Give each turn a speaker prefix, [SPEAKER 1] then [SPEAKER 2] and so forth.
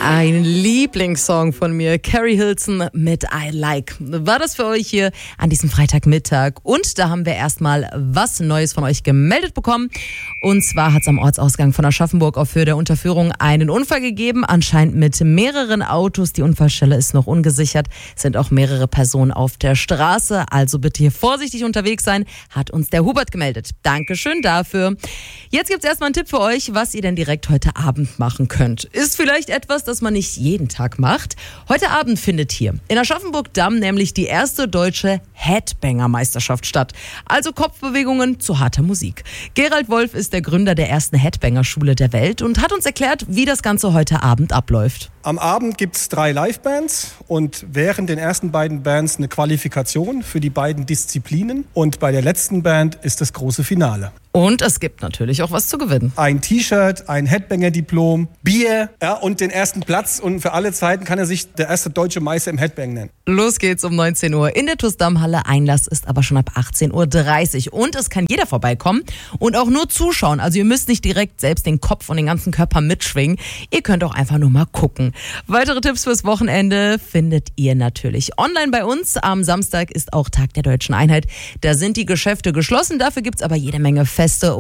[SPEAKER 1] Ein Lieblingssong von mir, Carrie Hilson mit I Like. War das für euch hier an diesem Freitagmittag? Und da haben wir erstmal was Neues von euch gemeldet bekommen. Und zwar hat es am Ortsausgang von Aschaffenburg auf Höhe der Unterführung einen Unfall gegeben, anscheinend mit mehreren Autos. Die Unfallstelle ist noch ungesichert, sind auch mehrere Personen auf der Straße. Also bitte hier vorsichtig unterwegs sein, hat uns der Hubert gemeldet. Dankeschön dafür. Jetzt gibt es erstmal einen Tipp für euch, was ihr denn direkt heute Abend machen könnt. Ist vielleicht etwas, das man nicht jeden Tag macht. Heute Abend findet hier in Aschaffenburg-Damm nämlich die erste deutsche Headbanger-Meisterschaft statt. Also Kopfbewegungen zu harter Musik. Gerald Wolf ist der Gründer der ersten Headbanger-Schule der Welt und hat uns erklärt, wie das Ganze heute Abend abläuft.
[SPEAKER 2] Am Abend gibt es 3 Live-Bands und während den ersten beiden Bands eine Qualifikation für die beiden Disziplinen. Und bei der letzten Band ist das große Finale.
[SPEAKER 1] Und es gibt natürlich auch was zu gewinnen.
[SPEAKER 2] Ein T-Shirt, ein Headbanger-Diplom, Bier und den ersten Platz. Und für alle Zeiten kann er sich der erste deutsche Meister im Headbang nennen.
[SPEAKER 1] Los geht's um 19 Uhr in der TuS-Damm-Halle. Einlass ist aber schon ab 18.30 Uhr. Und es kann jeder vorbeikommen und auch nur zuschauen. Also ihr müsst nicht direkt selbst den Kopf und den ganzen Körper mitschwingen. Ihr könnt auch einfach nur mal gucken. Weitere Tipps fürs Wochenende findet ihr natürlich online bei uns. Am Samstag ist auch Tag der Deutschen Einheit. Da sind die Geschäfte geschlossen. Dafür gibt's aber jede Menge Feste